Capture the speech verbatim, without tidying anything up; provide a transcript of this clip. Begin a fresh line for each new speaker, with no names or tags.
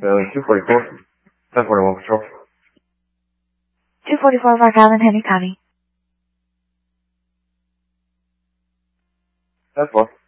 Uh, two forty-four. ten forty-one Patrol.
two forty-four Mark Allen, Henry County.
That's one.